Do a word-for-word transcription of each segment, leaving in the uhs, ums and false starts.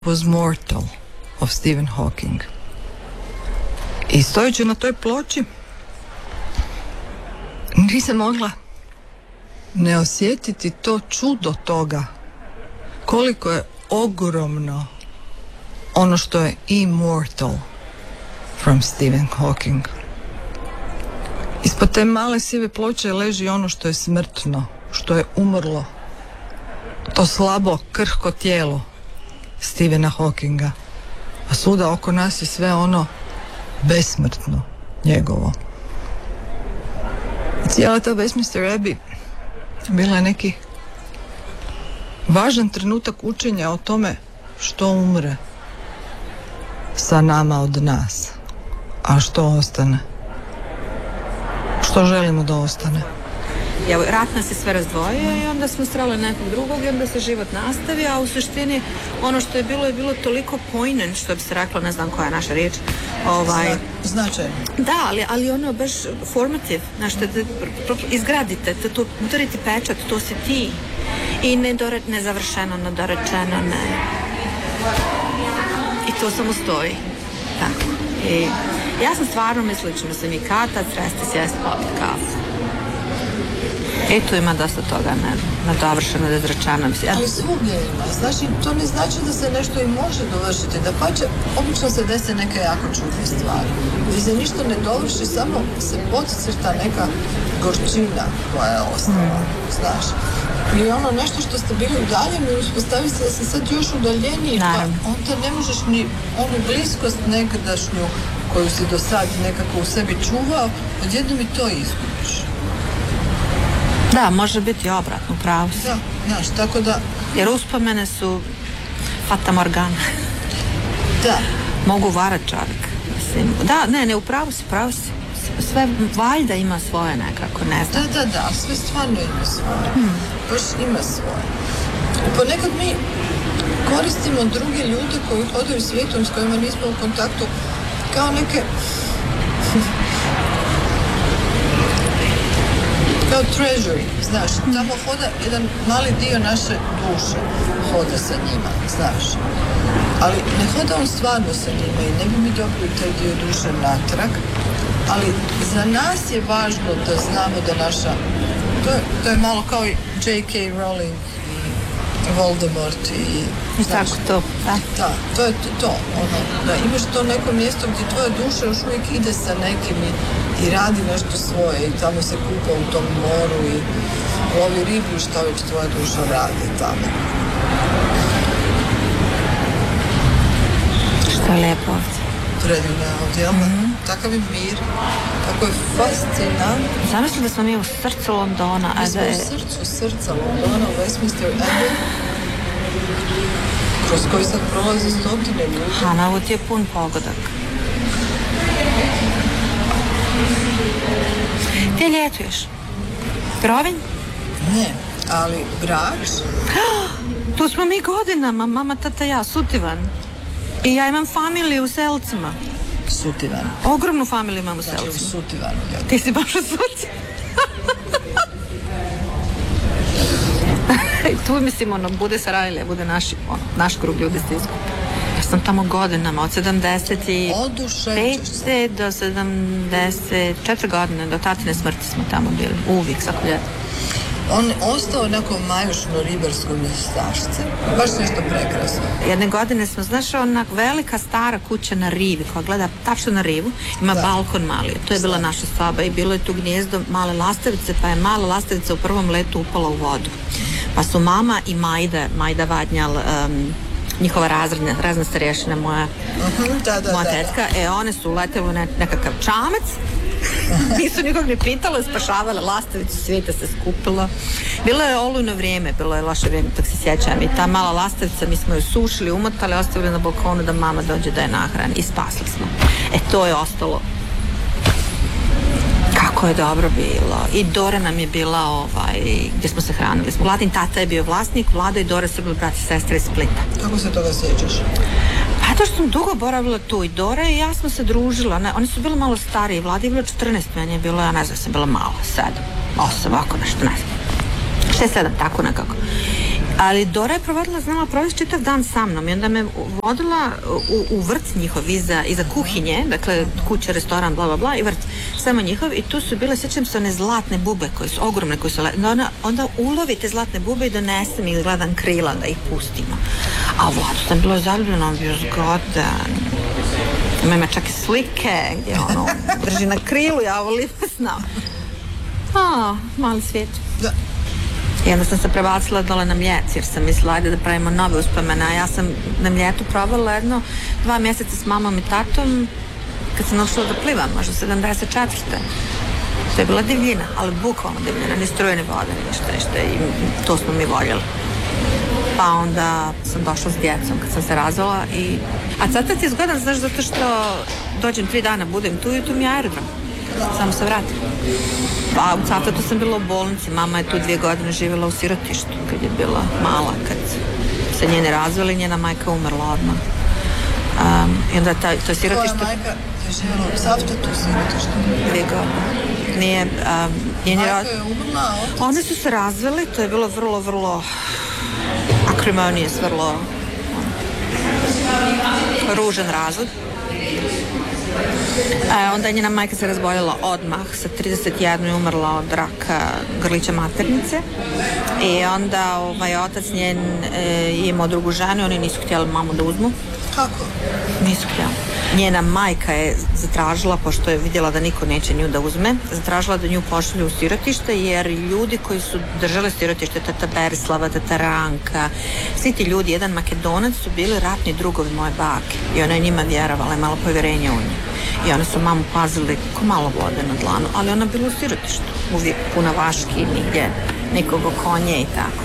was mortal of Stephen Hawking. I stojeći na toj ploči nisam mogla ne osjetiti to čudo toga koliko je ogromno ono što je immortal from Stephen Hawking. Ispod te male sive ploče leži ono što je smrtno, što je umrlo, to slabo, krhko tijelo Stephena Hawkinga, a svuda oko nas je sve ono besmrtno, njegovo. Cijela ta Westminster Abbey bila je neki važan trenutak učenja o tome što umre sa nama od nas, a što ostane, što želimo da ostane. Ja, rat nas je sve razdvojio i onda smo strali nekog drugog i onda se život nastavi, a u suštini ono što je bilo je bilo toliko poignant, što bi se rekla, ne znam koja je naša riječ. Ovaj, Zna, značajno. Da, ali, ali ono baš formative, znaš, da, da izgradite, da to udariti pečat, to si ti. I nedore, nezavršeno, nedorečeno, ne. I to samo stoji. Tako. I ja sam stvarno mislično da sam i katac, resti sjesti popiti kafu. I tu ima dosta toga nedovršeno, nezračano. Ali svugdje ima. Znači, to ne znači da se nešto i može dovršiti. Da pače, obično se dese neke jako čudne stvari. I se ništa ne dovrši, samo se podcrta neka gorčina koja je ostala, mm. znaš. I ono nešto što ste bili udaljeni, uspostavi se da se sad još udaljeniji, pa onda ne možeš ni onu bliskost nekadašnju koju si do sad nekako u sebi čuvao, odjednom i to izgubiš. Da, može biti obratno, pravo si. Da, znaš, tako da... Jer uspomene su fata morgana. Da. Mogu varat čovjek. Mislim. Da, ne, ne, upravo si, pravo si. Sve valjda ima svoje nekako, ne znam. Da, da, da, sve stvarno ima svoje. Hmm. Baš ima svoje. I ponekad mi koristimo druge ljude koji hodaju svijetom s kojima nismo u kontaktu kao neke... kao treasury, znaš, tamo hoda jedan mali dio naše duše, hoda sa njima, znaš. Ali ne hoda on stvarno sa njima i ne bi mi dobili taj dio duše natrag, ali za nas je važno da znamo da naša, to je, to je malo kao i J K. Rowling i Voldemort i... I tako to, da. Da, to je to, to, ono, da imaš to neko mjesto gdje tvoja duša još uvijek ide sa nekim i, i radi nešto svoje i tamo se kupa u tom moru i lovi ribu i šta već tvoja duša radi tamo. Što je lijepo ovdje. Predivno je ovdje, jel? Mm-hmm. Takav je mir, tako je fascinant. Zamisli da smo mi u srcu Londona. Mi smo u srcu srca Londona, u Westminster Abbey, kroz koji sad prolaze stotine ljudi. A na ovo ti je pun pogodak. Ti ljetuješ? Rovinj? Ne, ali Brač. Tu smo mi godinama, mama, tata, ja, Sutivan. I ja imam familiju u Selcima. Sutivan. Ogromnu familiju imam u Selcima. Dakle, u Sutivanu. Ja. Ti si baš u Sutivanu. Tu mislim, ono, bude Sarajlija, bude naši, ono, naš krug ljudi se iskupi. Ja sam tamo godinama, od sedamdeset pete do sedamdeset četiri godine, do tatine smrti smo tamo bili, uvijek, svako ljeto. On je ostao onako majušno-ribarsko mjestašce, baš nešto prekrasno. Jedne godine smo, znaš, ona velika stara kuća na rivi, koja gleda tačno na rivu, ima da. Balkon mali, to je bila da. Naša soba i bilo je tu gnjezdo male lastavice, pa je mala lastavica u prvom letu upala u vodu. Pa su mama i Majda, Majda Vadnjal, um, njihova razredna, razredna starješina, moja, uh-huh, da, da, moja da, tetka, da. e, one su letele u ne, nekakav čamac, nisu nikog ne pitale, spašavale lastavicu, svijeta se skupilo. Bilo je olujno vrijeme, bilo je loše vrijeme, tako se sjećam, i ta mala lastavica, mi smo ju sušili, umotali, ostavili na balkonu da mama dođe da je nahrani i spasli smo. E, to je ostalo. Kako je dobro bilo. I Dora nam je bila ovaj, gdje smo se hranili. Vladin tata je bio vlasnik, Vlada i Dora su bili brati i sestre iz Splita. Kako se toga sjećaš? Pa to što sam dugo boravila tu i Dora i ja smo se družila. Ne, oni su bili malo stariji, Vlada je bila četrnaest, meni je bilo, ja ne znam, sam bila malo, sedam, osam, ovako nešto, ne znam. šest sedam, tako nekako. Ali Dora je provodila, znala provesti čitav dan sa mnom i onda me vodila u, u vrt njihov iza, iza kuhinje, dakle kuća, restoran, bla bla bla i vrt, samo njihov i tu su bile, sjećam se, one zlatne bube koje su ogromne, koje su, onda, onda ulovi te zlatne bube i donesem ih, gledam krila da ih pustimo. A u Vladu sam bila zaljubljena, on bio zgodan. Ima čak i slike gdje ono drži na krilu, ja volim znam. A, mali svijet. Da. I onda sam se prebacila dole na Mljet jer sam mislila ajde da pravimo nove uspomene, a ja sam na Mljetu provala jedno dva mjeseca s mamom i tatom kad sam naučila da plivam, možda sedamdeset četvrte. To je bila divljina, ali bukvalno divljina, ni struje ni vode, ništa, ništa i to smo mi voljeli. Pa onda sam došla s djecom kad sam se razvela i... A Cavtat je zgodan, znaš, zato što dođem tri dana, budem tu i tu mi je aerodrom. Samo se vratim. Pa u Cavtatu sam bila u bolnici, mama je tu dvije godine živjela u sirotištu kad je bila mala, kad se njene razveli, njena majka umrla odmah. Um, I onda ta, to sirotište... Tvoja majka je živjela u Cavtatu u sirotištu? Dvije godine. Nije, um, njeni majka rod... je umrla, otac? Oni su se razveli, to je bilo vrlo, vrlo akrimoninije, vrlo ružan razvod. E, onda je njena majka se razboljela odmah, sa trideset jedne je umrla od raka grlića maternice i onda ovaj otac njen e, imao drugu ženu, oni nisu htjeli mamu da uzmu. Kako? Nisu htjeli. Njena majka je zatražila, pošto je vidjela da niko neće nju da uzme, zatražila da nju pošalju u sirotište, jer ljudi koji su držali sirotište, tata Berislava, tata Ranka, svi ti ljudi, jedan Makedonac, su bili ratni drugovi moje bake i ona je njima vjerovala, imala povjerenja u nju. I one su mamu pazili ko malo vode na dlanu, ali ona bila u sirotištu, uvijek puna vaški, nigdje nikog konje i tako.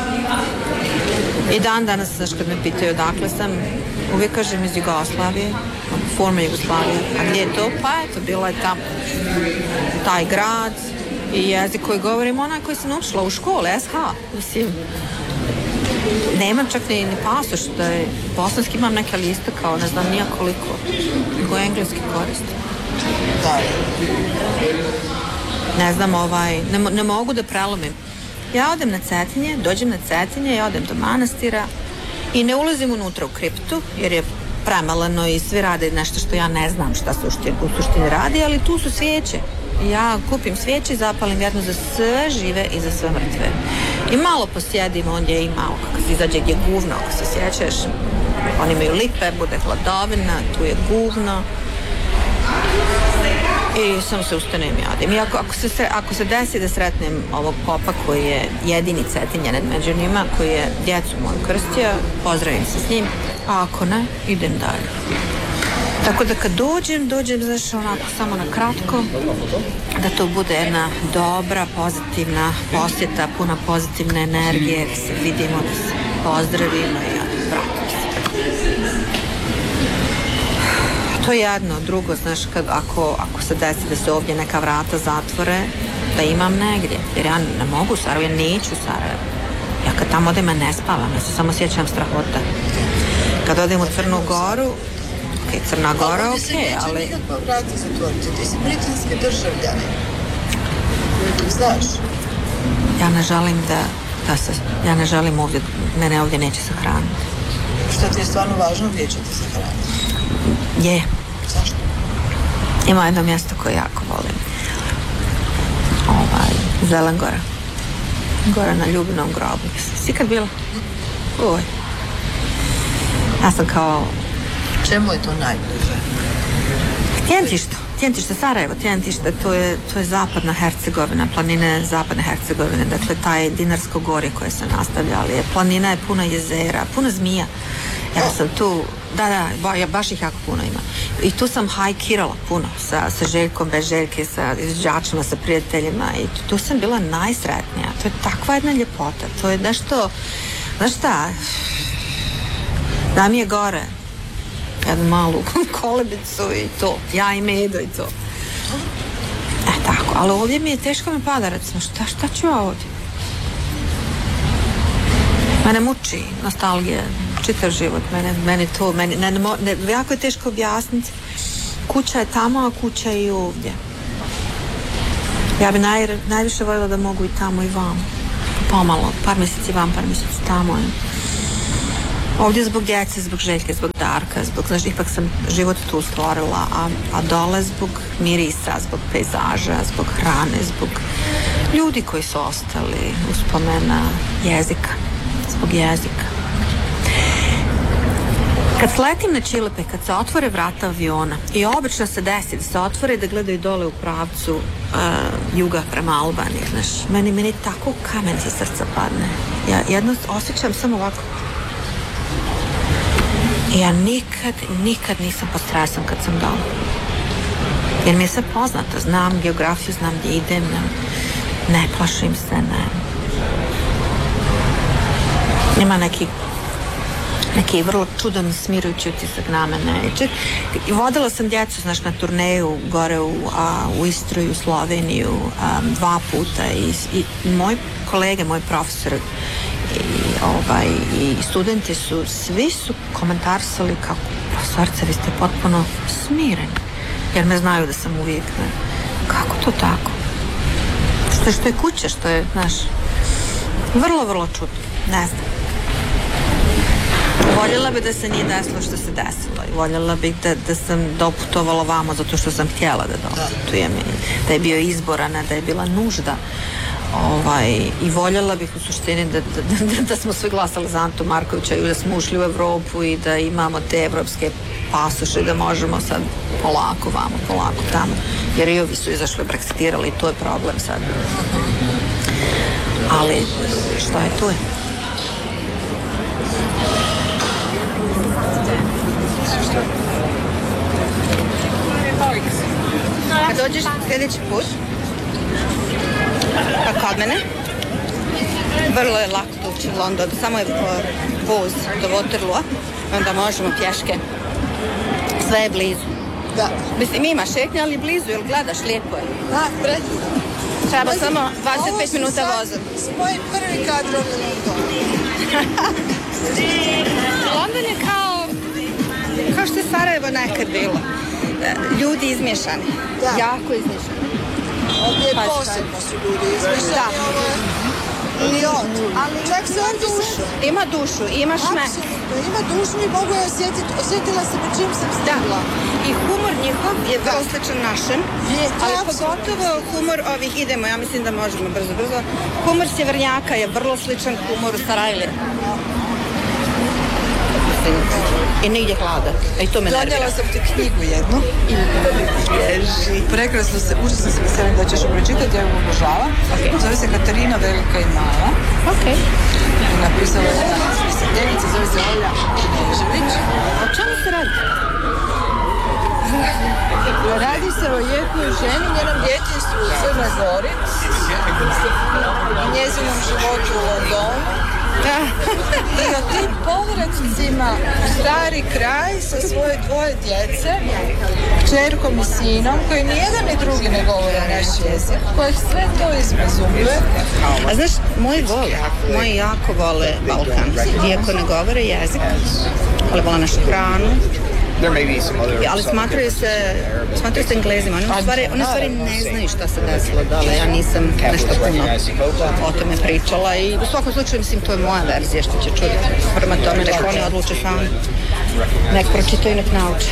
I dan danas, znaš, kad me pitaju odakle sam, uvijek kažem iz Jugoslavije, forme Jugoslavije. A gdje je to? Pa eto, bilo je tamo taj grad i jezik koji govorim, onaj koji sam naučila u školi, S H. Mislim, nemam čak ni, ni pasoš, da je bosanski, imam neke liste kao ne znam nija koliko, nego engleski koristim. Da. Ne znam, ovaj, ne, ne mogu da prelomim. Ja odem na Cetinje, dođem na Cetinje, ja odem do manastira i ne ulazim unutra u kriptu, jer je premaleno i svi rade nešto što ja ne znam šta se u suštini radi, ali tu su svijeće. Ja kupim svijeće i zapalim jednu za sve žive i za sve mrtve. I malo posjedim ondje ima, kako se izađe gdje je guvno, ako se sjećaš. Oni imaju lipe, bude hladovina, tu je guvno. I samo se ustanem i odim. I ako, ako, se, ako se desi da sretnem ovog popa koji je jedini Cetinjanin među njima, koji je djecu moju krstio, pozdravim se s njim, a ako ne, idem dalje. Tako da kad dođem, dođem znaš onako samo na kratko, da to bude jedna dobra, pozitivna posjeta, puna pozitivne energije, da se vidimo, da se pozdravimo i vratimo se. To je jedno, drugo, znaš, kad, ako, ako se desi da se ovdje neka vrata zatvore, da imam negdje, jer ja ne mogu u Sarajevo, ja neću u Sarajevo. Ja kad tamo odem, ne spavam, ja se samo sjećam strahota. Kad odem u Crnu Goru, ok, Crna Gora, ok, ali... Ovdje se neće nikakva vrata zatvoriti, ti si britanski državljani. Znaš? Ja ne želim da, da se, ja ne želim ovdje, mene ovdje neće sahraniti. Što ti je stvarno važno, gdje će te sahraniti? Je. Zašto? Ima jedno mjesto koje jako volim. Ovaj, Zelengora. Gora na Ljubinom grobu. Si kad bila? Uj. Ja sam kao... Čemu je to najbliže? Tjentište. Tjentište, Sarajevo, Tjentište, to je, to je zapadna Hercegovina, planine zapadne Hercegovine, dakle taj Dinarsko gorje koje se nastavljali je, planina je puna jezera, puna zmija. Ja sam tu, da, da, ba, ja, baš ih jako puno ima. I tu sam hajkirala puno sa, sa Željkom, bez Željke, sa izvođačima, sa prijateljima i tu, tu sam bila najsretnija. To je takva jedna ljepota, to je nešto, znaš šta, da mi je gore jednu malu kolebicu i to, ja i medo i to. E tako, ali ovdje mi je teško me pada, recimo, šta, šta ću ja ovdje? Mene muči nostalgija, čitav život, mene, mene to, meni, ne, ne, jako je teško objasniti. Kuća je tamo, a kuća je i ovdje. Ja bi naj, najviše voljela da mogu i tamo i vamo. pomalo, par mjeseci van, par mjeseci tamo. Ovdje zbog djece, zbog Željke, zbog Darka, zbog, znaš, ipak sam život tu stvorila, a, a dole zbog mirisa, zbog pejzaža, zbog hrane, zbog ljudi koji su ostali, uspomena, jezika, zbog jezika. Kad sletim na Čilepe, kad se otvore vrata aviona, i obično se desi da se otvore i da gledaju dole u pravcu uh, juga prema Albaniji, znaš, meni, meni tako kamen sa srca padne. Ja jedno osjećam samo ovako. Ja nikad, nikad nisam pod stresom kad sam dole. Jer mi je sve poznato, znam geografiju, znam gdje idem, ne, ne plašim se, ne. Ima neki neki vrlo čudan smirujući utisak na mene. Ček, vodila sam djecu, znaš, na turneju gore u, a, u Istru i u Sloveniju a, dva puta i, i moj kolege, moj profesor i, ovaj, i studenti su, svi su komentarisali kako, profesorce, vi ste potpuno smireni, jer me znaju da sam uvijek, ne, kako to tako? Što je, što je kuća, što je, znaš, vrlo, vrlo čudno, ne znam. Voljela bi da se nije desilo što se desilo i voljela bih da, da sam doputovala vamo zato što sam htjela da doputujem, da je bio izbor, a ne da je bila nužda. Ovaj, i voljela bih u suštini da, da, da, da smo svi glasali za Antu Markovića i da smo ušli u Evropu i da imamo te evropske pasoše i da možemo sad polako vamo, polako tamo, jer i ovi su izašli, breksitirali i to je problem sad. Ali što je, tu je. Kad dođeš sljedeći put, pa kod mene, vrlo je lako doći u London, samo je voz do Waterloo, onda možemo pješke, sve je blizu. Da. Mislim, ima šetnje, ali blizu, jel gledaš, lijepo je. Da, predivno. Treba samo dvadeset pet minuta voza. S mojim prvi kadrom u Londonu. London je kao, kao što je Sarajevo nekad bilo. Ljudi izmješani. Da. Jako izmješani. Ovdje je posebno su ljudi izmješani. I on. Ali čak se on dušu. Ima dušu, ima šmek. Apsolutno, ima dušu i mogu je osjetiti. Osjetila sam čim sam stigla. I humor njihov je vrlo sličan našem. Je, ali apsolutno. Pogotovo humor ovih, idemo, ja mislim da možemo brzo, brzo. Humor sjevernjaka je vrlo sličan humoru Sarajlije. I nigdje hlada. I to me nervira. Donijela sam ti knjigu jednu. Ježi. Prekrasno se, užasno se veselim da ćeš ju pročitati, ja ju obožavam. Okay. Zove se Katarina Velika i Mala. Ok. Napisala je jedna pisateljica, zove se Olja Knežević. O čemu se radi? Radi se o jednoj ženi, njenom djetinjstvu u Crnoj Gori, njezinom životu u Londonu. I o tim povratcima u stari kraj sa svoje dvoje djece, kćerkom i sinom, koji nijedan ni drugi ne govore naš jezik, kojih sve to izbezumljuje. A znaš, moji vole, moji jako vole Balkan, iako ne govore jezik, ali vole našu hranu. Ja, ali smatraju se, smatraju se Englezima. Oni u stvari, oni u stvari ne znaju šta se desilo dole. Ja nisam nešto puno o tome pričala i u svakom slučaju, mislim, to je moja verzija što će čuti. Prema tome, nek oni odluče sami. Nek pročitaju, nek nauče.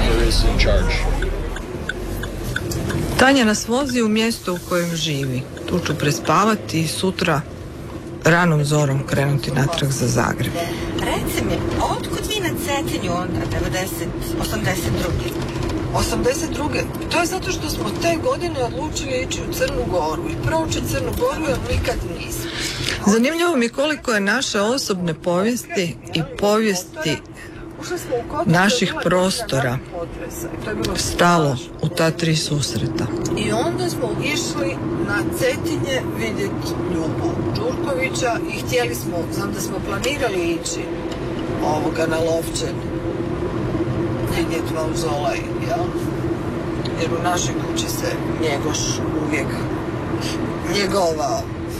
Tanja nas vozi u mjesto u kojem živi. Tu ću prespavati i sutra ranom zorom krenuti natrag za Zagreb. Reci mi, otkud vi na Cetinju onda, devedeset, osamdeset druge? osamdeset druge To je zato što smo te godine odlučili ići u Crnu Goru i proći Crnu Goru jer nikad nismo. Zanimljivo mi koliko je naše osobne povijesti i povijesti naših prostora stalo u ta tri susreta. I onda smo išli na Cetinje vidjeti Ljubu Đurkovića i htjeli smo, znam da smo planirali ići ovoga na Lovćen vidjeti mauzolej, jel? Jer u našoj kući se Njegoš uvijek njegovao.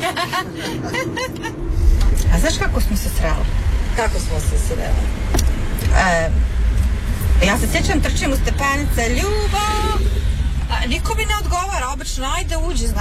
A znaš kako smo se sreli? Kako smo se sreli? E, ja se sjećam, trčim u stepenice, Ljubo, a, niko mi ne odgovara, obično, ajde uđi, zna,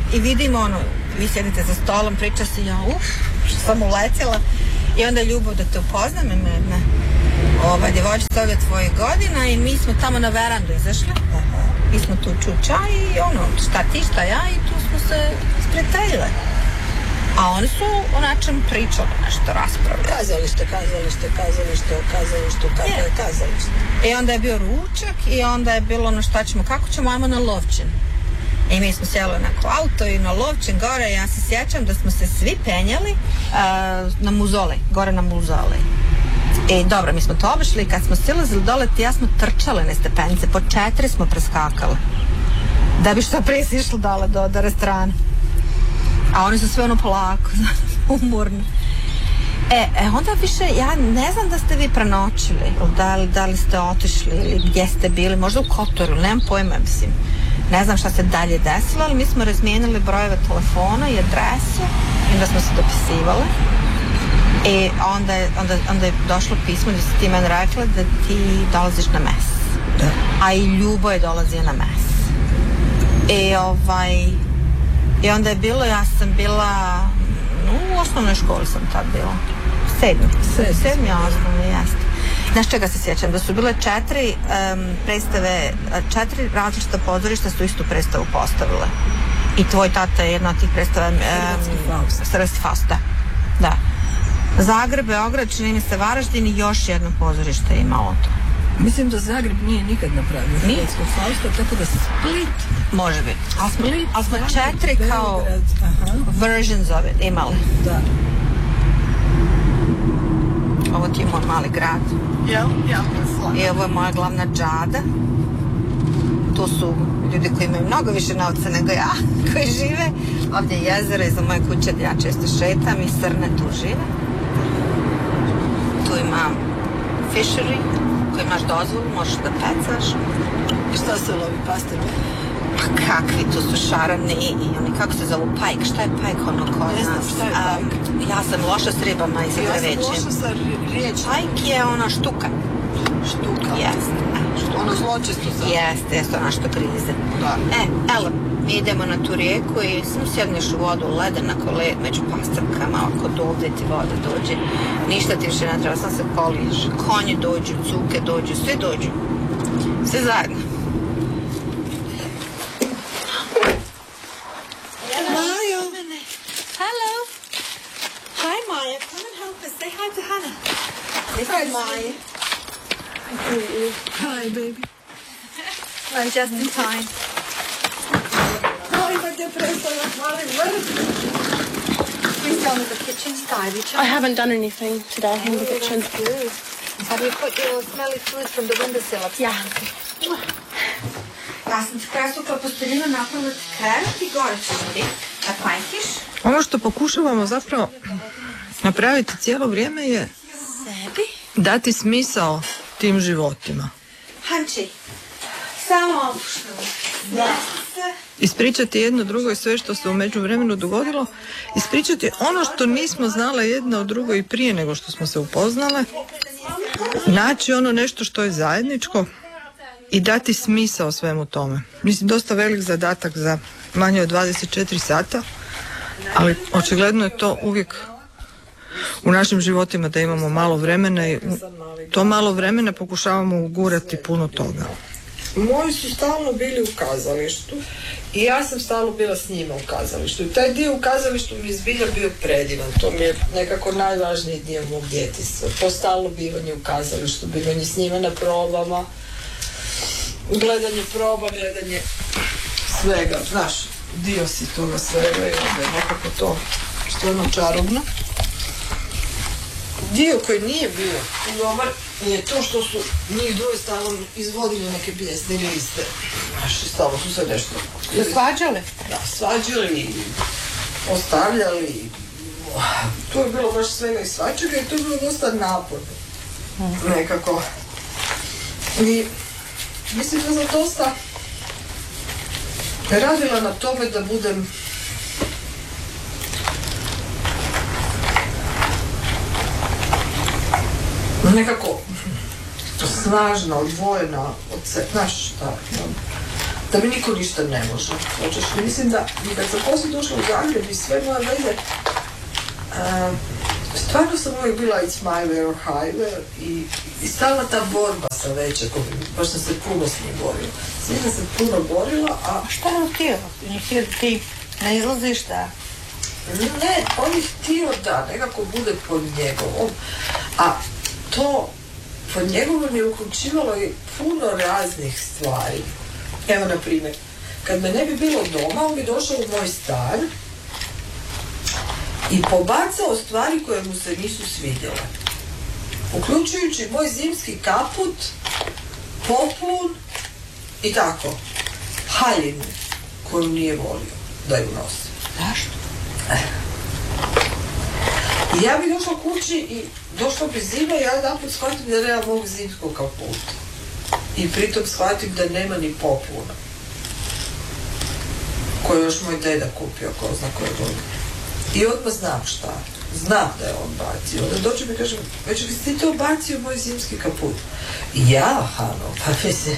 i vidim ono, vi sjedite za stolom, priča se, ja uf, što sam uletjela. I onda je ljubav da te upoznam, ima jedna ova, djevojčica ove tvoje godina i mi smo tamo na verandu izašli. Mi smo tu čuli čaj i ono, šta ti, šta ja, i tu smo se sprijateljile. A oni su o nečem pričali, nešto raspravljali. Kazalište, kazalište, kazalište, kazalište, kako je kazalište. I onda je bio ručak i onda je bilo ono šta ćemo, kako ćemo, ajmo na Lovćin. I mi smo sjeli onako auto i na Lovćin gore, ja se sjećam da smo se svi penjali uh, na Muzolej, gore na Muzolej. I dobro, mi smo to obišli i kad smo silazili dole, ti ja smo trčale na stepenice, po četiri smo preskakale. Da bi što prije si išli dole do, do restorana. A oni su sve ono polako, umorni. E, e, onda više, ja ne znam da ste vi prenoćili, da li, da li ste otišli ili gdje ste bili, možda u Kotoru, nemam pojma, mislim. Ne znam šta se dalje desilo, ali mi smo razmijenili brojeve telefona i adrese i onda smo se dopisivali. I onda je, onda, onda je došlo pismo gdje si ti meni rekla da ti dolaziš na mes. Da. A i Ljubo je dolazio na mes. I ovaj... I onda je bilo, ja sam bila, u osnovnoj školi sam tad bila. Sedmi. Sedmi. Sedmi osnovni, jeste. Znaš čega se sjećam? Da su bile četiri um, predstave, četiri različita pozorišta su istu predstavu postavile. I tvoj tata je jedna od tih predstava... Hrvatski Faust, da. Da. Zagreb, Beograd, čini mi se Varaždin i još jedno pozorište je imalo to. Mislim da Zagreb nije nikad napravio Hrvatskog Fausta, tako da Split... Može biti. Ali smo, Split, ali smo Zagreb, četiri kao Beograd, aha. versions of it imali. Da. Ovo ti je moj mali grad. Jel? Ja, I ovo je moja glavna džada. Tu su ljudi koji imaju mnogo više novca nego ja, koji žive. Ovdje je jezero iza moje kuće gdje ja često šetam i srne tu žive. Tu imam fishery, koji imaš dozvolu, možeš da pecaš. I šta se lovi, pastrve? Pa kakvi, tu su šarani i oni, kako se zovu, pajk. Šta je pajk ono kod Ne znam nas? šta je pajk. A, ja sam loša s ribama i sa Ja sam krevećem. loša sa riječom. Pajk je ona štuka. Štuka. Jeste. Ono zločesto sad. Jeste, jeste ona što grize. Da. E, evo, mi idemo na tu rijeku i sam sjedneš u vodu, ledenako led među pastrkama, oko dovde ti voda dođe. Ništa ti više ne treba, sam se poliješ. Konji dođu, cuke dođu, svi dođu. Svi zajedno. Majo! Hello. Hi, Maya. Come and help us. Say hi to Hannah. This is Maya. Hi, baby. I'm just in time. Molim da te prestala, molim, vrti. Please tell me the kitchen's tidy. I haven't done anything today in the kitchen. Good. Have you put your smelly food from the windowsill up? Yeah. Ja sam ti presukla posteljinu, napravila ti krevet i gore ćeš ti da pajkiš. Ono što pokušavamo zapravo napraviti cijelo vrijeme je Sebi. dati smisao tim životima. Hanči, samo opušteno. Yes. Ispričati jedno drugo i sve što se u međuvremenu dogodilo. Ispričati ono što nismo znale jedna od drugo i prije nego što smo se upoznale. Naći ono nešto što je zajedničko i dati smisao svemu tome. Mislim, dosta velik zadatak za manje od dvadeset četiri sata, ali očigledno je to uvijek u našim životima da imamo malo vremena i u to malo vremena pokušavamo ugurati puno toga. Moji su stalno bili u kazalištu i ja sam stalno bila s njima u kazalištu. I taj dio u kazalištu mi je zbilja bio predivan. To mi je nekako najvažniji dio mog djetinjstva. To stalno bivanje u kazalištu, bivanje s njima na probama, gledanje proba, gledanje svega. Znaš, dio si toga svega i onda je nekako to stvarno čarobno. Dio koji nije bio dobar je to što su njih dvoje stalno izvodili neke pjesne ili liste. Znaš, stalno su se nešto... Svađali? Da, svađali, ostavljali. To je bilo baš svega i svačega i to je bilo dosta naporno. Nekako. I mislim da sam dosta radila na tome da budem nekako snažna, odvojena od se, znaš šta, da mi niko ništa ne može. Znači, mislim da i kad sam poslije došla u Zagreb i sve moje veze, uh, stvarno sam uvijek bila it's my way or highway i, i stalna ta borba sa Većakom, baš sam se puno s njim borila. S njim sam puno borila, a... Šta je on htio? On je htio da ti ne izlaziš da... Ne, on je htio da nekako bude pod njegovom, a to pod njegovom je uključivalo i puno raznih stvari. Evo, na primjer, kad me ne bi bilo doma, on bi došao u moj stan i pobacao stvari koje mu se nisu svidjele. Uključujući moj zimski kaput, poplun i tako. Haljinu koju nije volio da ju nosi. Zašto? I ja bi došla kući i došla bi zima i ja jedan put shvatim da nema mog zimskog kaputa. I pritom shvatim da nema ni popluna. Koju je još moj deda kupio, ko zna koje godine. I odmah znam šta. Znam da je on bacio. Onda dođe mi i kažem, već li si ti to bacio moj zimski kaput? Ja, Hano, pa mislim.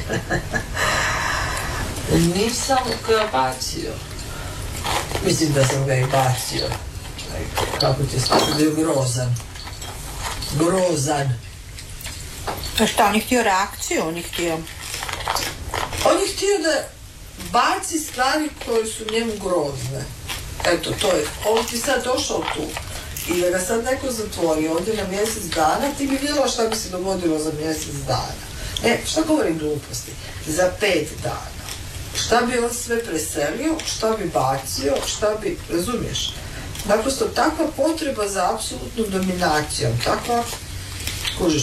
Nisam ga bacio. Mislim da sam ga i bacio. Kako ti se bio grozan. Grozan. A šta, on je htio reakciju? On je htio... On je htio da baci stvari koje su njemu grozne. Eto, to je. On ti sad došao tu i da ga sad neko zatvori ovdje na mjesec dana, ti bi vidjela šta bi se dogodilo za mjesec dana. Ne, šta govorim gluposti? Za pet dana. Šta bi on sve preselio, šta bi bacio, šta bi, razumiješ? Naprosto takva potreba za apsolutnom dominacijom, takva, kužiš.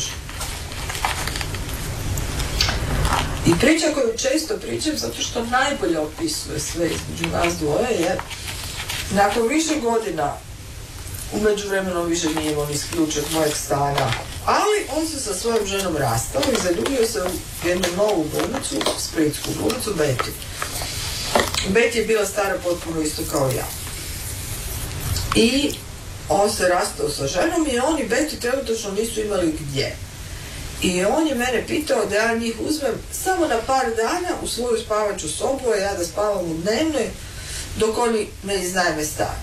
I priča koju često pričam, zato što najbolje opisuje sve između nas dvoje, je nakon više godina, u međuvremenu više nije imao ni ključ od mojeg stana, ali on se sa svojom ženom rastao i zaljubio se u jednu novu bolnicu, splitsku bolnicu, Beti. Beti je bila stara potpuno isto kao ja. I on se rastao sa ženom i oni Beti trenutno nisu imali gdje. I on je mene pitao da ja njih uzmem samo na par dana u svoju spavaču sobu, a ja da spavam u dnevnoj, dok oni me iznajme stan.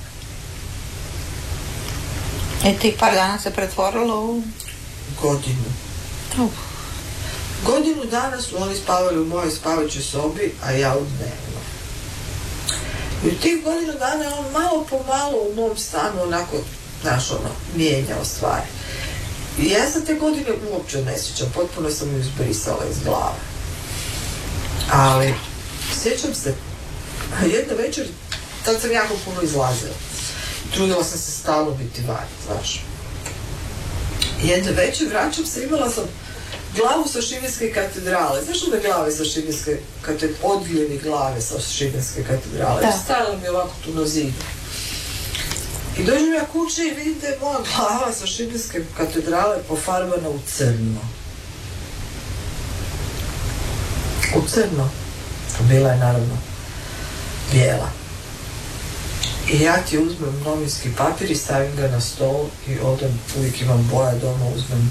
E tih par dana se pretvorilo u... Godinu. Uh. Godinu dana su oni spavali u mojoj spavačoj sobi, a ja u dnevno. I u tih godinu dana on malo po malo u mom stanu onako, znaš ono, mijenjao stvari. I ja sam te godine uopće ne sjećam, potpuno sam ju izbrisala iz glave. Ali, sjećam se, jedna večer, tad sam jako puno izlazila. Trudila sam se stalno biti van, znaš. Jedne večer vraćam se, imala sam glavu sa Šibenske katedrale. Znaš one glave sa Šibenske katedrale, odgljevi glave sa Šibenske katedrale. Da. Stajala mi ovako tu na zidu. I dođem ja kući i vidim da je moja glava sa Šibenske katedrale pofarbana u crno. U crno. Bila je naravno bijela. I ja ti uzmem novinski papir i stavim ga na stol i odem, uvijek imam boja doma, uzmem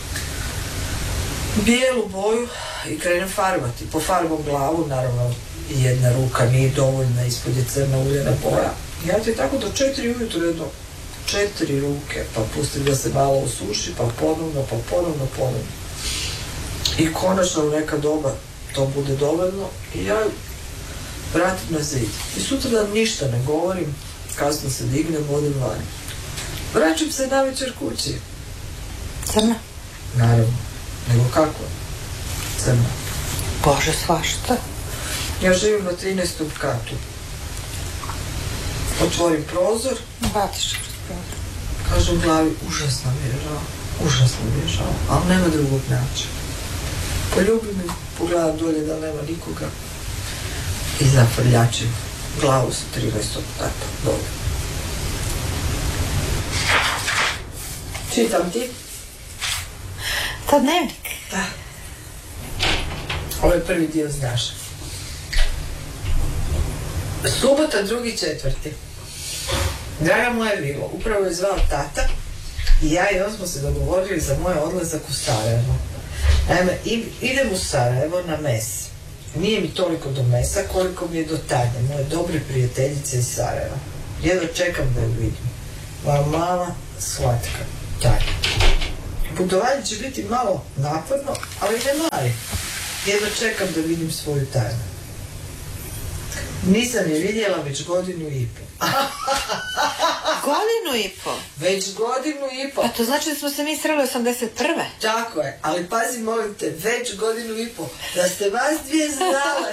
bijelu boju i krenem farbati. Pofarbam glavu, naravno jedna ruka nije dovoljna, ispod je crna uljena boja. Ja ti tako do četiri ujutro jedno, četiri ruke, pa pustim da se malo usuši, pa ponovno, pa ponovno, ponovno. I konačno u neka doba to bude dovoljno i ja vratim na zid. I sutra dan ništa ne govorim, kasno se dignem, odem van. Vraćam se na večer kući. Crna? Naravno. Nego kako? Crna. Bože, svašta. Ja živim na trinaestom katu. Otvorim prozor. Batiš kroz prozor. Kažem u glavi, užasno mi je žao. Užasno mi je žao. Ali nema drugog načina. Poljubim me, pogledam dolje da nema nikoga. I zafrljačim glavu sa trinaestog kata dolje. Čitam ti? To dnevnik? Da. Ovo je prvi dio, znaš. Subota, drugi četvrti. Draga moja Vilo, upravo je zvao tata i ja i on smo se dogovorili za moj odlazak u Sarajevo. Naime, idem u Sarajevo na mes nije mi toliko do mesa koliko mi je do Tanje, moje dobre prijateljice iz Sarajeva. Jedva čekam da ju vidim. Moja mala, slatka Tanja. Putovanje će biti malo naporno, ali ne mali. Jedva čekam da vidim svoju Tanju. Nisam je vidjela već godinu i po. Godinu i po? Već godinu i po. Pa to znači da smo se mi sreli osamdeset prve. Tako je, ali pazi, molim te, već godinu i po. Da ste vas dvije znale.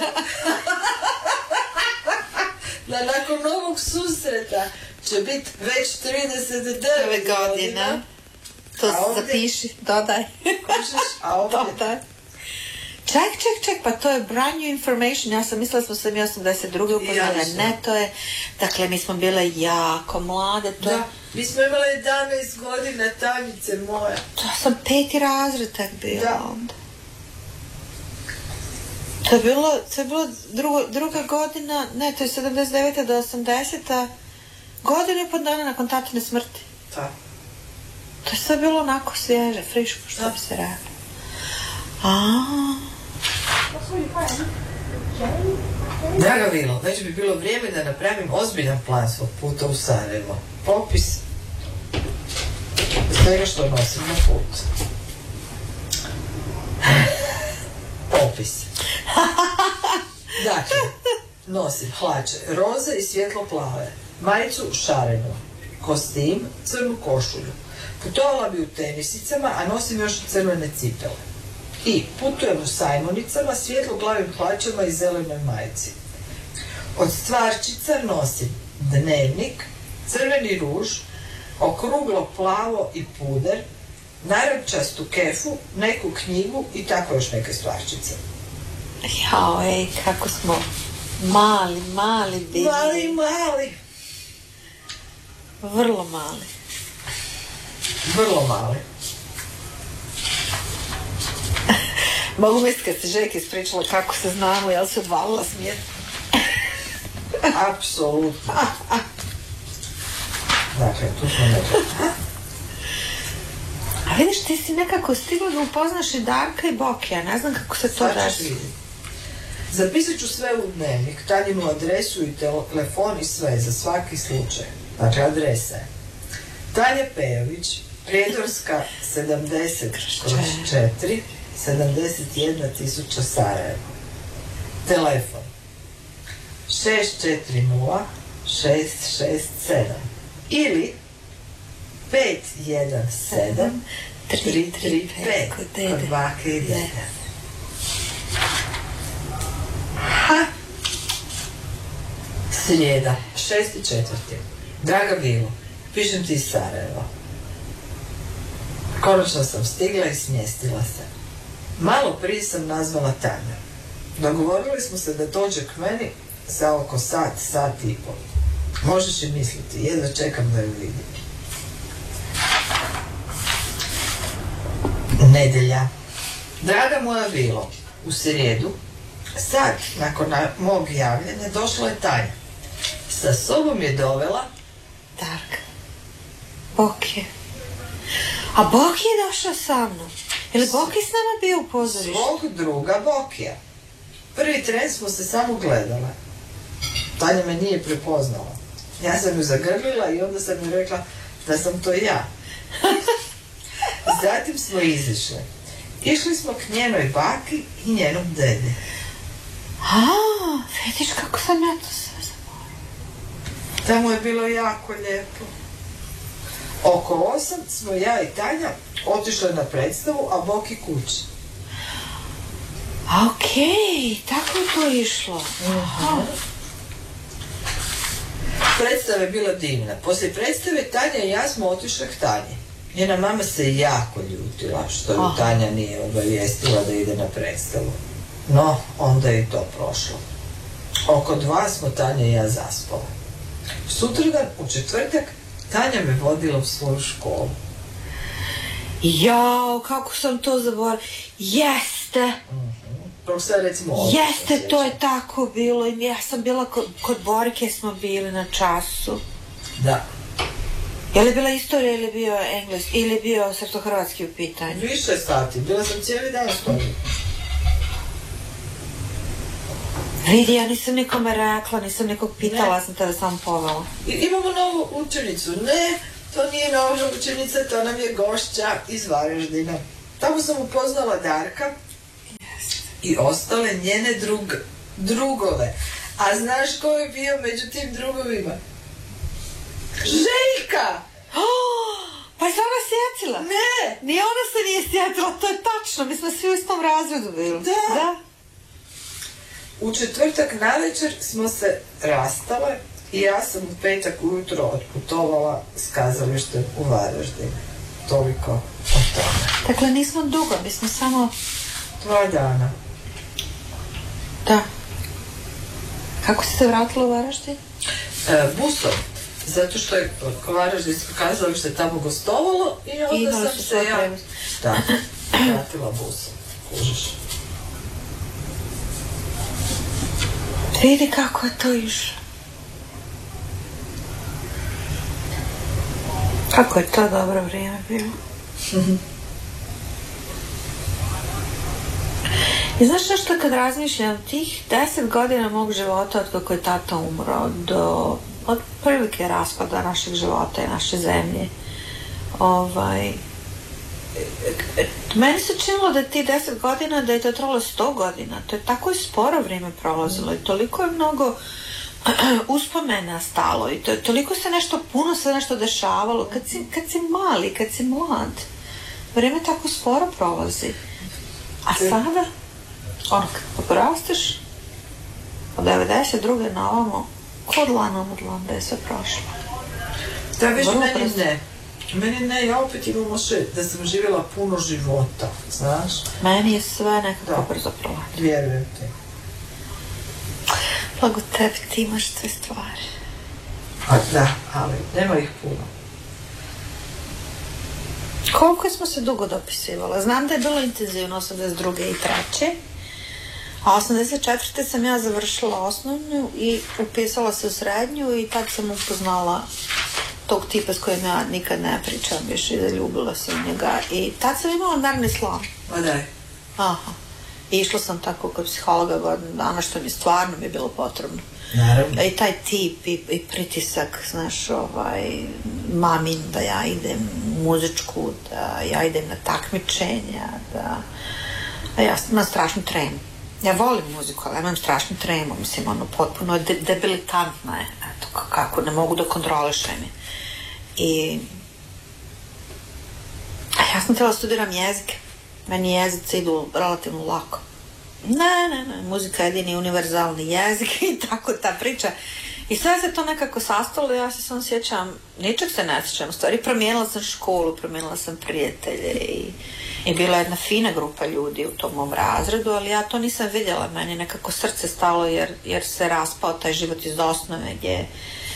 Da nakon novog susreta će biti već trideset devet godina. To se ovdje zapiši, dodaj. Kužiš, a ovdje... Dodaj. Ček, ček, ček, pa to je brand new information. Ja sam mislila smo se mi osamdeset druge upoznali. Ne, to je, dakle, mi smo bile jako mlade. To da, je... mi smo imali jedanaest godina, Tanjice moja. To sam peti razred tak bila. Da. Onda. To je bilo, to je bilo drugo, druga godina, ne, to je sedamdeset devete do osamdesete Godinu i po dana nakon tatine smrti. Da. To je sve bilo onako svježe, friško, što da. Bi se rekao. Aaaa. Draga Vilo, već bi bilo vrijeme da napravim ozbiljan plan svog puta u Sarajevo. Popis svega što nosim na put. Popis. Dakle, nosim hlače roze i svjetlo plave, majicu šarenu, kostim, crnu košulju. Putovala bi u tenisicama, a nosim još crvene cipele. I putujem u sajmonicama, svjetlo-glavim hlačama i zelenoj majici. Od stvarčica nosim dnevnik, crveni ruž, okruglo plavo i puder, narančastu kefu, neku knjigu i tako još neke stvarčice. Jao, ej, kako smo mali, mali bili. Mali, mali. Vrlo mali. Vrlo mali. Mogu misliti kad se Željka ispričala kako se znamo, jel se odvalila smijet? Apsolutno. Dakle, tu smo nekako. A vidiš, ti si nekako stigla da upoznaš i Darka i Bokija, ne znam kako se to desi. Zapisat ću sve u dnevnik, Tanjinu adresu i telefon i sve, za svaki slučaj. Dakle, adresa je Tanja Pejović, Prijedorska sedamdeset četiri, sedamdeset jedna tisuća Sarajevo. Telefon šest četiri nula šest šest sedam ili pet jedan sedam tri tri pet kod bake i dede. Ha! Srijeda, šesti četvrti. Draga Vilo, pišem ti iz Sarajeva. Konačno sam stigla i smjestila se. Malo prije sam nazvala Tanja. Dogovorili smo se da dođe k meni za oko sat, sat i pol. Možeš i misliti, jedva čekam da ju vidim. Nedjelja. Draga moja Vilo, u srijedu, sad nakon mog javljanja, došla je Tanja. Sa sobom je dovela Darka. Boki. A Boki je došao sa mnom. Je li Boki s nama bio u pozorištu? Svog druga Bokija. Prvi tren smo se samo gledala. Tanja me nije prepoznala. Ja sam ju zagrlila i onda sam ju rekla da sam to ja. Zatim smo izišli. Išli smo k njenoj baki i njenom dede. A, vidiš kako sam ja to sve zaboravila. Tamo je bilo jako lijepo. Oko osam smo ja i Tanja otišle na predstavu, a Boki kući. A okej, okay, tako je to išlo. Uh-huh. Predstava je bila divna. Poslije predstave Tanja i ja smo otišle k Tanji. Njena mama se jako ljutila što ju Tanja nije obavijestila da ide na predstavu. No, onda je i to prošlo. Oko dva smo Tanja i ja zaspala. Sutradan, u četvrtak, Tanja me vodila u svoju školu. Jao, kako sam to zaboravila. Jeste. Mm-hmm. Prvo sad recimo ovo. Jeste, to je tako bilo. Ja sam bila kod, kod Borike, smo bili na času. Da. Je li bila istorija ili bio engleski, ili bio srpsko-hrvatski u pitanju? Više sati, bila sam cijeli dan s tobom. Vidi, ja nisam nikome rekla, nisam nikog pitala, ja sam tebe samo povela. I, imamo novu učenicu. Ne, to nije nova učenica, to nam je gošća iz Varaždina. Tamo sam upoznala Darka yes. i ostale njene drug, drugove. A znaš ko je bio među tim drugovima? Željka! Oh, pa je se ona sjetila? Ne! Ni ona se nije sjetila, to je tačno, mi smo svi u istom razredu bili. Da. da. U četvrtak navečer smo se rastale i ja sam u petak ujutro otputovala s kazalištem u Varaždin. Toliko o tome. Dakle, nismo dugo, mi smo samo... Dva dana. Da. Kako si se vratila u Varaždin? E, busom. Zato što je Varaždinsko kazalište tamo gostovalo i onda I sam se ja... Prevoz. Da, vratila busom. Kužiš. Vidi kako je to išlo. Kako je to dobro vrijeme bilo. I znaš nešto, kad razmišljam, tih deset godina mog života od kako je tata umro do od prilike raspada našeg života i naše zemlje, ovaj, meni se činilo da je ti deset godina, da je to trajalo sto godina. To je tako i sporo vrijeme prolazilo i toliko je mnogo uspomena stalo i to, toliko se nešto, puno se nešto dešavalo. Kad si, kad si mali, kad si mlad, vrijeme tako sporo prolazi. A sada, ono, kad porasteš, od devedeset druge na ovamo, kod lanom od lan, da je sve prošlo. Da, već Vrlo meni brzo. ne. Meni ne, ja opet imam oše da sam živjela puno života, znaš? Meni je sve nekako Da. brzo prolazilo. Vjerujem ti. Blago tebi, ti imaš sve stvari. A da, ali nema ih puno. Koliko smo se dugo dopisivala? Znam da je bilo intenzivno osamdeset druge i treće. A osamdeset četvrte sam ja završila osnovnu i upisala se u srednju i tad sam upoznala tog tipa s kojim ja nikad ne pričam više i zaljubila sam njega. I tad sam imala nervni slom. Ma daj. Aha. I išla sam tako kod psihologa godinu dana, što mi stvarno mi je bilo potrebno. Naravno. I taj tip i, i pritisak, znaš, ovaj, mamin, da ja idem u muzičku, da ja idem na takmičenja, da... A ja imam strašnu tremu. Ja volim muziku, ali ja imam strašnu tremu, mislim, ono, potpuno je de- debilitantna je, eto, k- kako ne mogu da kontrolišem je. I... A ja sam htjela studiram jezike. Meni jezice idu relativno lako. Ne, ne, ne, muzika je jedini univerzalni jezik i tako ta priča. I sve se to nekako sastalo, ja se sam sjećam, ničeg se ne sjećam, u stvari promijenila sam školu, promijenila sam prijatelje i, i bila jedna fina grupa ljudi u tom mom razredu, ali ja to nisam vidjela, meni nekako srce stalo jer, jer se raspao taj život iz osnove gdje,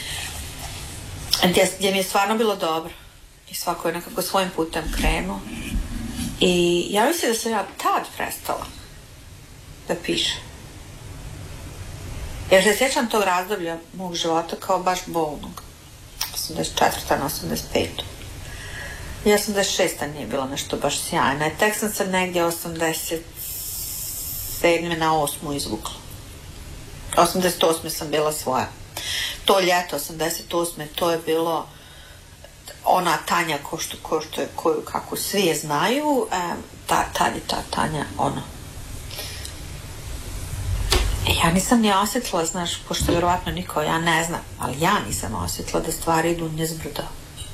gdje, gdje mi je stvarno bilo dobro i svako je nekako svojim putem krenuo. I ja mislim da sam ja tad prestala da pišem. Jer se sjećam tog razdoblja mog života kao baš bolnog. osamdeset četvrta na osamdeset petu I osamdeset šesta nije bila nešto baš sjajna. I tek sam se negdje osamdeset sedme na osmu izvukla. osamdeset osme sam bila svoja. To ljeto osamdeset osme to je bilo ona Tanja ko što, ko što je, koju kako svi je znaju, e, ta, tad je ta Tanja ona. E, ja nisam ni osjetila, znaš, pošto vjerovatno niko, ja ne znam, ali ja nisam osjetila da stvari idu nizbrdo.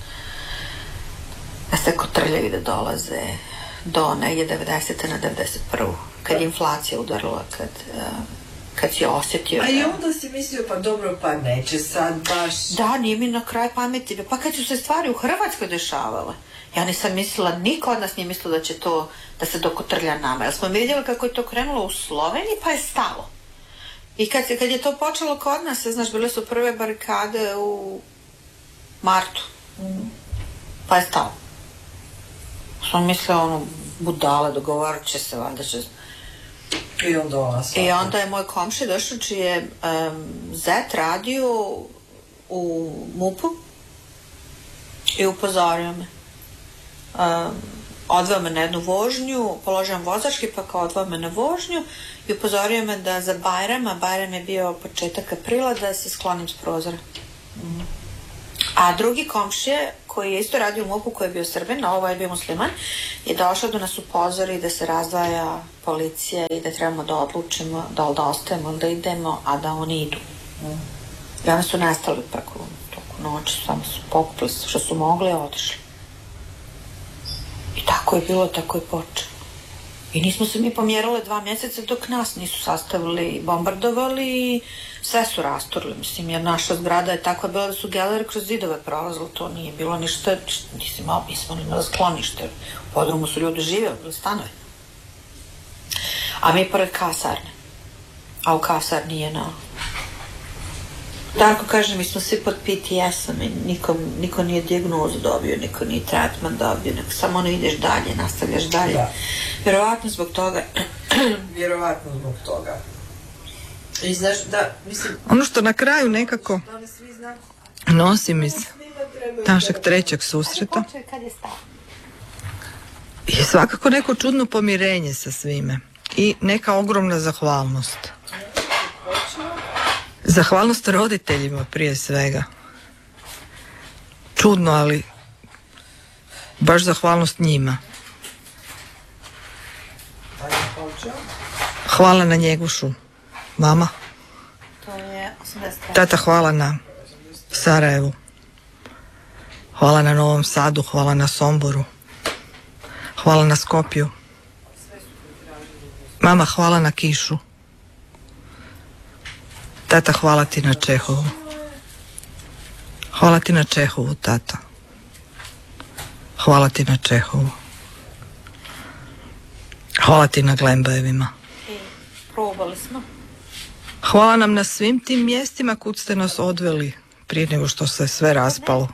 Da se kotrljavi da dolaze do negdje devedesete na devedeset prvu kad je inflacija udarila, kad, uh, kad si osjetio... A i onda si mislio, pa dobro, pa neće sad baš... Da, nije mi na kraj pameti. Pa kad su se stvari u Hrvatskoj dešavale, ja nisam mislila, niko od nas nije mislila da će to, da se dokotrlja nama. Jer smo vidjeli kako je to krenulo u Sloveniji, pa je stalo. I kad, kad je to počelo kod nas, znaš, bile su prve barikade u martu. Mm. Pa je stalo. Sam mislila, ono, budale, dogovarat će se, valjda će... I onda ona svaka. I onda je moj komši došao čiji je um, zet radio u MUP-u i upozorio me. Um, odveo me na jednu vožnju, položavam vozački, pa kao odveo me na vožnju i upozorio me da za Bajram, a Bajram je bio početak aprila, da se sklonim s prozora. Mm. A drugi komšije, koji je isto radio u MUP-u, koji je bio Srbin, a ovo je bio musliman, je došao da nas upozori da se razdvaja policija i da trebamo da odlučimo da li da ostajemo ili da idemo, a da oni idu. Mm. I oni su nestali preko toku noći, samo su pokupili što su mogli i otišli. I tako je bilo, tako je počelo. I nismo se mi pomjerali dva mjeseca dok nas nisu sastavili, bombardovali i sve su rasturili. Mislim, jer naša zgrada je takva bila da su geleri kroz zidove prolazili, to nije bilo ništa, nisi imao, nismo imali sklonište. U podrumu su ljudi živjeli, bili stanovi. A mi pored kasarne. A u kasarni je na... Darko kaže, mi smo svi pod P T S-om i niko, niko nije dijagnozu dobio, niko nije tretman dobio, nego samo ono ideš dalje, nastavljaš dalje. Da. Vjerovatno zbog toga. Vjerovatno zbog toga. I znaš, da, mislim... Ono što na kraju nekako nosim iz našeg trećeg susreta je svakako neko čudno pomirenje sa svime i neka ogromna zahvalnost. Zahvalnost roditeljima prije svega. Čudno, ali baš zahvalnost njima. Hvala na Njegušu, mama. To je osamdeset tri. Tata, hvala na Sarajevu. Hvala na Novom Sadu, hvala na Somboru. Hvala na Skopju. Mama, hvala na kišu. Tata, hvala ti na Čehovu. Hvala ti na Čehovu, tata. Hvala ti na Čehovu. Hvala ti na Glembajevima. I probali smo. Hvala nam na svim tim mjestima kud ste nas odveli prije nego što se sve raspalo.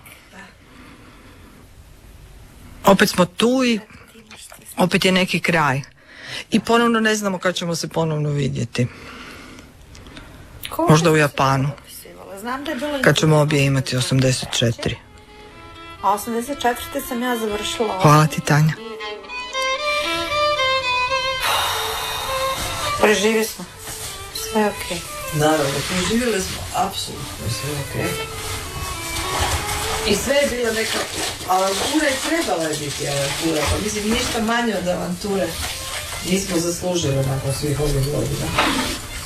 Opet smo tu i opet je neki kraj. I ponovno ne znamo kad ćemo se ponovno vidjeti. Možda u Japanu. Kad ćemo obje imati osamdeset četiri. A osamdeset četvrte sam ja završila. Hvala ti, Tanja. Preživjeli smo. Sve je okej. Okay. Naravno, preživjeli smo apsolutno sve okej. Okay. I sve je bilo neka avantura i trebala je biti avantura. Pa mislim, ništa manje od avanture nismo zaslužili nakon svih ovih godina.